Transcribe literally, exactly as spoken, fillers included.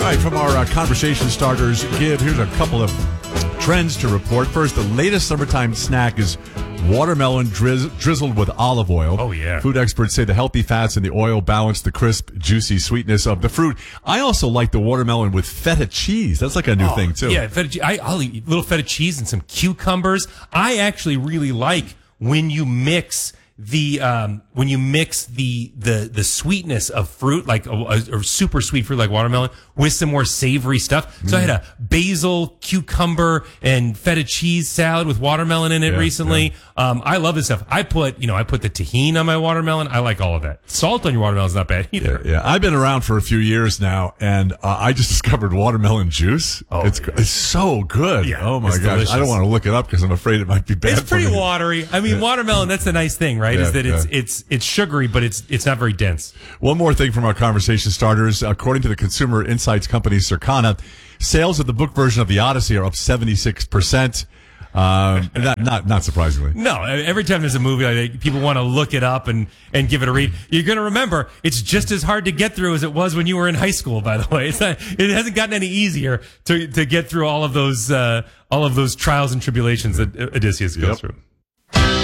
right, from our uh, conversation starters, give here's a couple of trends to report. First, the latest summertime snack is watermelon drizz- drizzled with olive oil. Oh, yeah. Food experts say the healthy fats in the oil balance the crisp, juicy sweetness of the fruit. I also like the watermelon with feta cheese. That's like a new oh, thing, too. Yeah, feta cheese. I, I'll eat a little feta cheese and some cucumbers. I actually really like when you mix the um when you mix the the the sweetness of fruit, like a, a, a super sweet fruit like watermelon, with some more savory stuff. So mm. I had a basil, cucumber, and feta cheese salad with watermelon in it yeah, recently. Yeah. Um, I love this stuff. I put you know I put the tahini on my watermelon. I like all of that. Salt on your watermelon is not bad either. Yeah, yeah. I've been around for a few years now, and uh, I just discovered watermelon juice. Oh, it's yeah. it's so good. Yeah, oh my gosh, delicious. I don't want to look it up because I'm afraid it might be bad. It's pretty for me. watery. I mean, yeah. watermelon. That's the nice thing, right? Yeah, is that it's yeah. it's it's sugary, but it's it's not very dense. One more thing from our conversation starters. According to the consumer insights company Circana, sales of the book version of the Odyssey are up seventy-six percent. Um, not, not, not surprisingly. No, every time there's a movie, I think people want to look it up and, and give it a read. You're going to remember it's just as hard to get through as it was when you were in high school, by the way. It's not, it hasn't gotten any easier to, to get through all of those, uh, all of those trials and tribulations that Odysseus goes Yep. through.